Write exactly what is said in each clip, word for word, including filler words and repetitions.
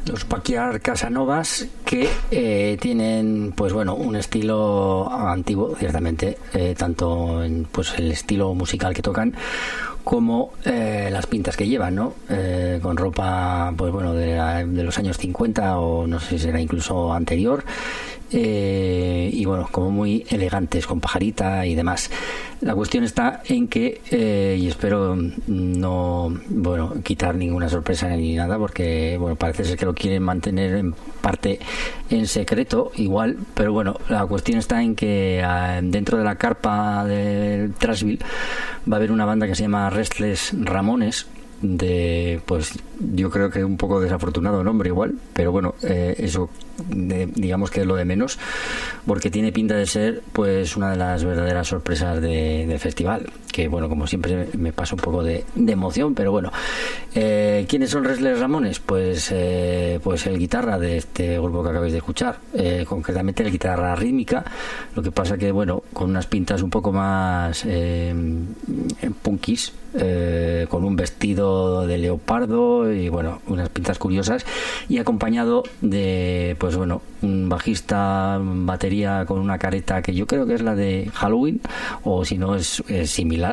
los Backyard Casanovas, que eh, tienen, pues bueno, un estilo antiguo, ciertamente, eh, tanto en pues el estilo musical que tocan como eh, las pintas que llevan, ¿no? Eh, con ropa, pues bueno, de, la, de los años cincuenta o no sé si será incluso anterior. Eh, y bueno, como muy elegantes, con pajarita y demás. La cuestión está en que, eh, y espero no, bueno, quitar ninguna sorpresa ni nada, porque bueno, parece ser que lo quieren mantener en parte en secreto, igual, pero bueno, la cuestión está en que eh, dentro de la carpa del Trashville va a haber una banda que se llama Restless Ramones, de, pues yo creo que un poco desafortunado nombre igual, pero bueno, eh, eso de, digamos que es lo de menos, porque tiene pinta de ser pues una de las verdaderas sorpresas de, del festival, que bueno, como siempre me pasa un poco de, de emoción, pero bueno, eh, ¿quiénes son Restless Ramones? Pues eh, pues el guitarra de este grupo que acabáis de escuchar, eh, concretamente la guitarra rítmica, lo que pasa que bueno, con unas pintas un poco más eh, punkis, eh, con un vestido de leopardo y bueno, unas pintas curiosas, y acompañado de pues bueno, un bajista, batería con una careta que yo creo que es la de Halloween, o si no es, es similar.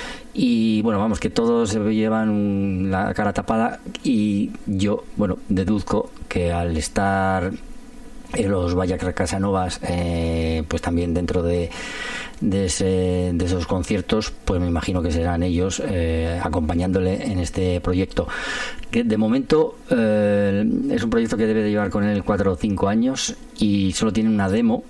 Y bueno, vamos, que todos llevan la cara tapada, y yo, bueno, deduzco que al estar en los Backyard Casanovas, eh, pues también dentro de de, ese, de esos conciertos, pues me imagino que serán ellos eh, acompañándole en este proyecto, que de momento eh, es un proyecto que debe de llevar con él cuatro o cinco años, y solo tiene una demo,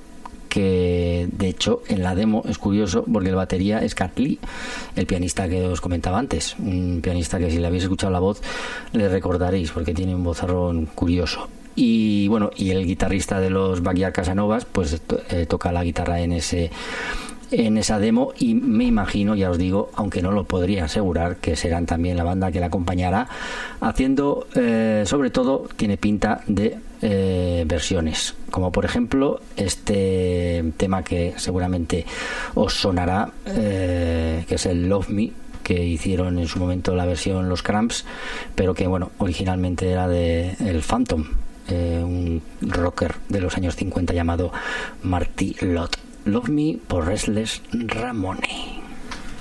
que de hecho en la demo es curioso porque el batería es Cat Lee, el pianista que os comentaba antes, un pianista que si le habéis escuchado la voz le recordaréis porque tiene un vozarrón curioso. Y bueno, y el guitarrista de los Backyard Casanovas pues eh, toca la guitarra en ese en esa demo, y me imagino, ya os digo, aunque no lo podría asegurar, que serán también la banda que la acompañará haciendo, eh, sobre todo tiene pinta de eh, versiones, como por ejemplo este tema que seguramente os sonará, eh, que es el Love Me, que hicieron en su momento la versión Los Cramps, pero que bueno, originalmente era de el Phantom, eh, un rocker de los años cincuenta llamado Marty Lott. Love Me por Restless Ramones.